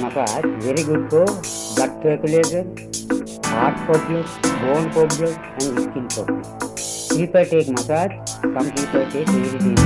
massage very good for blood circulation, heart problems, bone problems, and skin problems. People take massage, some people take easy